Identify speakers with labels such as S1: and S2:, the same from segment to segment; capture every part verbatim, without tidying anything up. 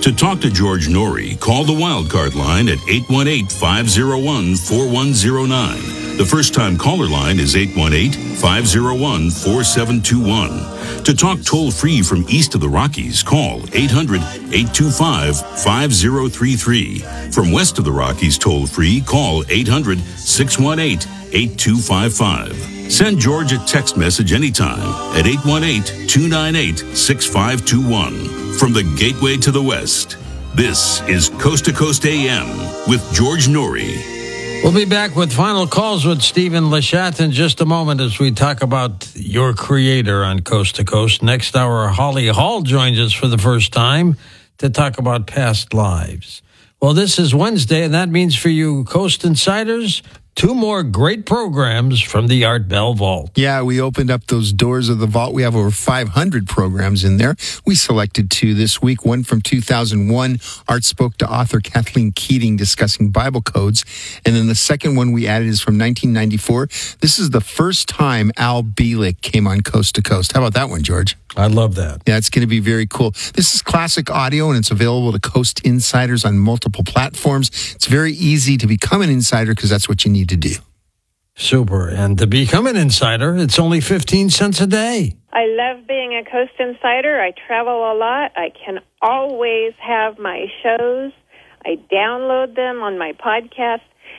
S1: To talk to George Norrie, call the Wildcard line at eight one eight, five oh one, four one oh nine. The first-time caller line is eight one eight, five oh one, four seven two one. To talk toll-free from east of the Rockies, call eight hundred, eight two five, five oh three three. From west of the Rockies toll-free, call eight hundred, six one eight, eight two five five. Send George a text message anytime at eight one eight, two nine eight, six five two one. From the Gateway to the West, this is Coast to Coast A M with George Norrie.
S2: We'll be back with final calls with Stephen Lashat in just a moment as we talk about your creator on Coast to Coast. Next hour, Holly Hall joins us for the first time to talk about past lives. Well, this is Wednesday, and that means for you Coast Insiders, two more great programs from the Art Bell Vault.
S3: Yeah, we opened up those doors of the vault. We have over five hundred programs in there. We selected two this week. One from two thousand one, Art spoke to author Kathleen Keating discussing Bible codes. And then the second one we added is from nineteen ninety-four. This is the first time Al Bielek came on Coast to Coast. How about that one, George?
S2: I love that.
S3: Yeah, it's going to be very cool. This is classic audio, and it's available to Coast Insiders on multiple platforms. It's very easy to become an insider because that's what you need to do.
S2: Super. And to become an insider, it's only fifteen cents a day.
S4: I love being a Coast Insider. I travel a lot. I can always have my shows. I download them on my podcast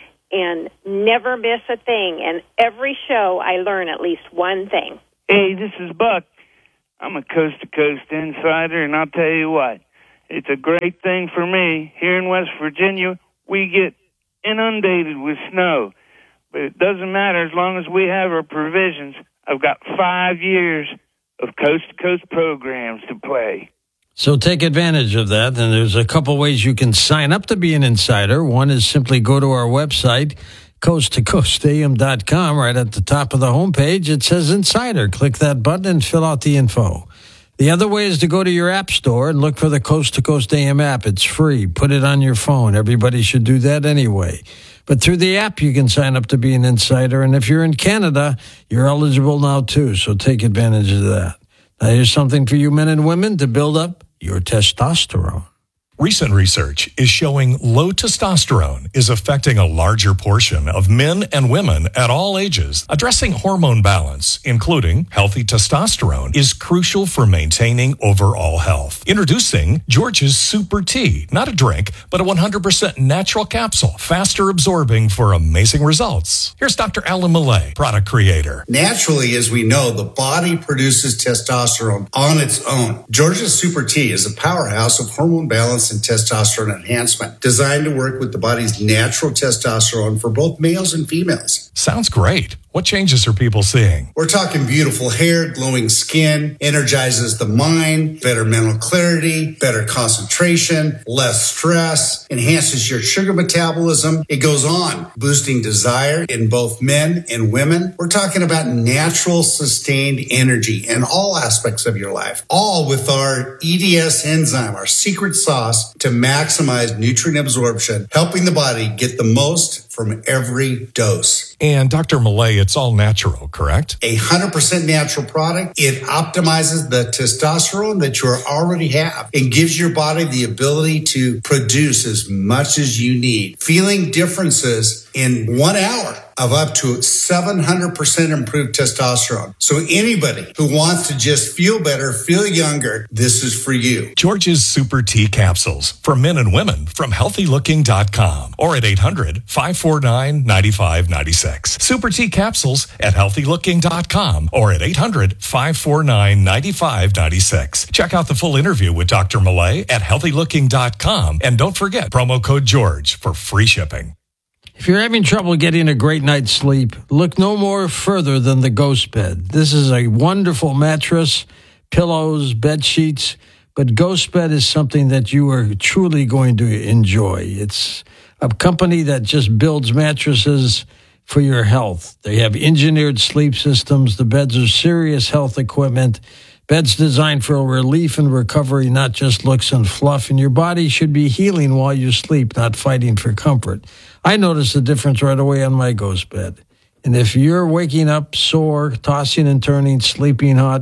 S4: and never miss a thing. And every show, I learn at least one thing.
S5: Hey, this is Buck. I'm a coast-to-coast insider, and I'll tell you what, it's a great thing for me. Here in West Virginia, we get inundated with snow, but it doesn't matter as long as we have our provisions. I've got five years of coast-to-coast programs to play.
S2: So take advantage of that, and there's a couple ways you can sign up to be an insider. One is simply go to our website, coast to coast a m dot com. Right at the top of the homepage, it says Insider. Click that button and fill out the info. The other way is to go to your app store and look for the Coast to Coast A M app. It's free. Put it on your phone. Everybody should do that anyway. But through the app, you can sign up to be an insider. And if you're in Canada, you're eligible now too. So take advantage of that. Now, here's something for you men and women to build up your testosterone.
S6: Recent research is showing low testosterone is affecting a larger portion of men and women at all ages. Addressing hormone balance, including healthy testosterone, is crucial for maintaining overall health. Introducing George's Super Tea, not a drink, but a one hundred percent natural capsule, faster absorbing for amazing results. Here's Doctor Alan Millay, product creator.
S7: Naturally, as we know, the body produces testosterone on its own. George's Super Tea is a powerhouse of hormone balance and testosterone enhancement, designed to work with the body's natural testosterone for both males and females.
S6: Sounds great. What changes are people seeing?
S7: We're talking beautiful hair, glowing skin, energizes the mind, better mental clarity, better concentration, less stress, enhances your sugar metabolism. It goes on, boosting desire in both men and women. We're talking about natural, sustained energy in all aspects of your life, all with our E D S enzyme, our secret sauce to maximize nutrient absorption, helping the body get the most from every dose.
S6: And Doctor Millay, it's all natural, correct?
S7: A one hundred percent natural product. It optimizes the testosterone that you already have and gives your body the ability to produce as much as you need. Feeling differences in one hour of up to seven hundred percent improved testosterone. So anybody who wants to just feel better, feel younger, this is for you.
S6: George's Super Tea Capsules for men and women from healthy looking dot com or at eight hundred, five four nine, nine five nine six. Super Tea Capsules at healthy looking dot com or at eight hundred, five four nine, nine five nine six. Check out the full interview with Doctor Millay at healthy looking dot com and don't forget promo code George for free shipping.
S2: If you're having trouble getting a great night's sleep, look no more further than the Ghost Bed. This is a wonderful mattress, pillows, bed sheets, but Ghost Bed is something that you are truly going to enjoy. It's a company that just builds mattresses for your health. They have engineered sleep systems. The beds are serious health equipment. Beds designed for relief and recovery, not just looks and fluff. And your body should be healing while you sleep, not fighting for comfort. I noticed the difference right away on my Ghost Bed. And if you're waking up sore, tossing and turning, sleeping hot,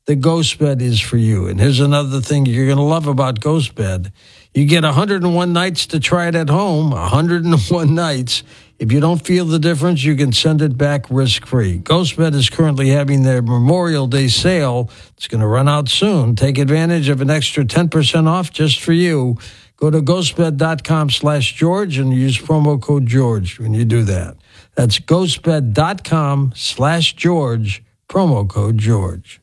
S2: the GhostBed is for you. And here's another thing you're going to love about GhostBed. You get one hundred one nights to try it at home, one hundred one nights. If you don't feel the difference, you can send it back risk-free. GhostBed is currently having their Memorial Day sale. It's going to run out soon. Take advantage of an extra ten percent off just for you. Go to ghostbed.com slash George and use promo code George when you do that. That's ghostbed.com slash George, promo code George.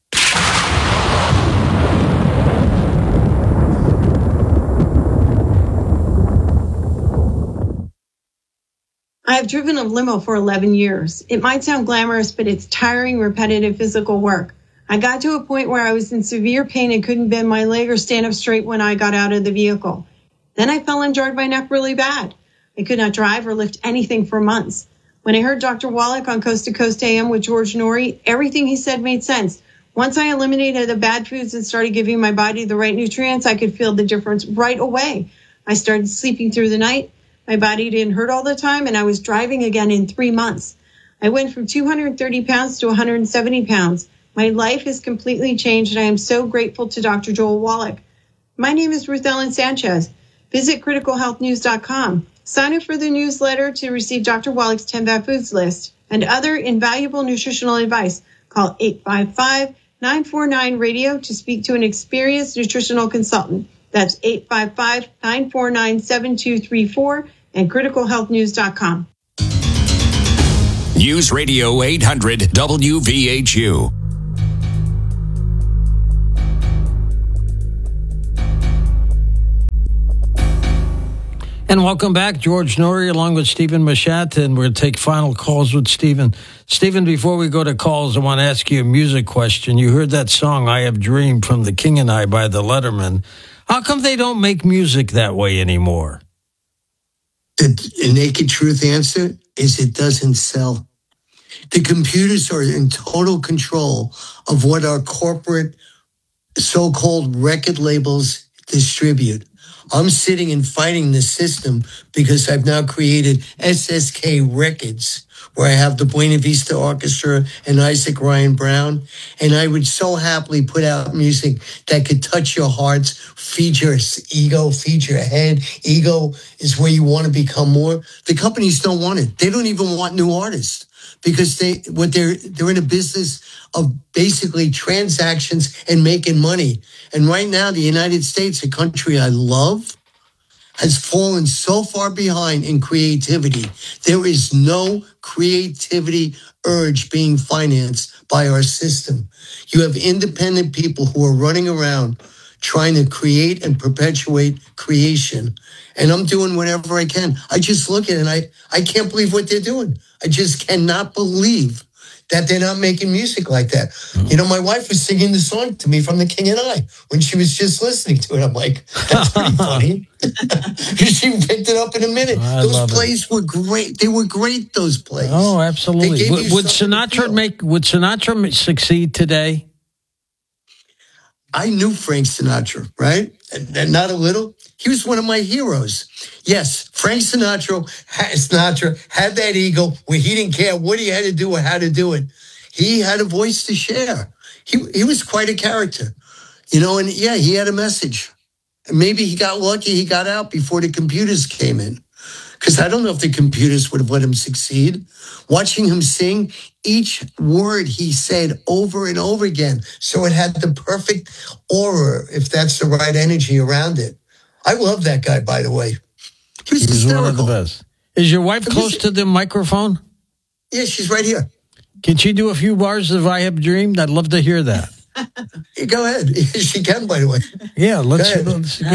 S8: I have driven a limo for eleven years. It might sound glamorous, but it's tiring, repetitive physical work. I got to a point where I was in severe pain and couldn't bend my leg or stand up straight when I got out of the vehicle. Then I fell and jarred my neck really bad. I could not drive or lift anything for months. When I heard Doctor Wallach on Coast to Coast A M with George Norrie, everything he said made sense. Once I eliminated the bad foods and started giving my body the right nutrients, I could feel the difference right away. I started sleeping through the night. My body didn't hurt all the time, and I was driving again in three months. I went from two hundred thirty pounds to one hundred seventy pounds. My life has completely changed, and I am so grateful to Doctor Joel Wallach. My name is Ruth Ellen Sanchez. Visit critical health news dot com. Sign up for the newsletter to receive Doctor Wallach's ten Bad Foods list and other invaluable nutritional advice. Call eight five five, nine four nine, radio to speak to an experienced nutritional consultant. That's eight five five, nine four nine, seven two three four and critical health news dot com.
S9: News Radio eight hundred W V H U.
S2: And welcome back, George Norrie, along with Stephen Machat, and we'll take final calls with Stephen. Stephen, before we go to calls, I want to ask you a music question. You heard that song, I Have Dreamed, from The King and I by the Letterman. How come they don't make music that way anymore?
S10: The naked truth answer is it doesn't sell. The computers are in total control of what our corporate so-called record labels distribute. I'm sitting and fighting the system because I've now created S S K Records, where I have the Buena Vista Orchestra and Isaac Ryan Brown. And I would so happily put out music that could touch your hearts, feed your ego, feed your head. Ego is where you want to become more. The companies don't want it. They don't even want new artists because they what they're they're in a business of basically transactions and making money. And right now, the United States, a country I love, has fallen so far behind in creativity. There is no creativity urge being financed by our system. You have independent people who are running around trying to create and perpetuate creation. And I'm doing whatever I can. I just look at it and I, I can't believe what they're doing. I just cannot believe that they're not making music like that. Mm-hmm. You know, my wife was singing the song to me from The King and I when she was just listening to it. I'm like, that's pretty funny. She picked it up in a minute. I those plays it. were great. They were great, those plays.
S2: Oh, absolutely. Would, would Sinatra make, would Sinatra succeed today?
S10: I knew Frank Sinatra, right? And, and not a little. He was one of my heroes. Yes, Frank Sinatra, Sinatra had that ego where he didn't care what he had to do or how to do it. He had a voice to share. He he was quite a character, you know, and yeah, he had a message. And maybe he got lucky he got out before the computers came in. Because I don't know if the computers would have let him succeed. Watching him sing, each word he said over and over again. So it had the perfect aura, if that's the right energy around it. I love that guy, by the way. He was
S2: He's
S10: hysterical.
S2: one of the best. Is your wife close to the microphone?
S10: Yeah, she's right here.
S2: Can she do a few bars of I Have Dreamed? I'd love to hear that.
S10: Go ahead. She can, by the way.
S2: Yeah, let's, let's go